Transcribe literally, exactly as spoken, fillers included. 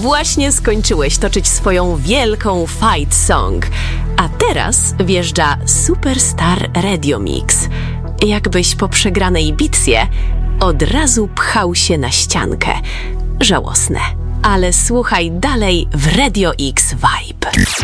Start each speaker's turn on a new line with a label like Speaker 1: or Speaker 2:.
Speaker 1: Właśnie skończyłeś toczyć swoją wielką fight song, a teraz wjeżdża Superstar Radio Mix. Jakbyś po przegranej bitwie od razu pchał się na ściankę. Żałosne. Ale słuchaj dalej w Radio X Vibe.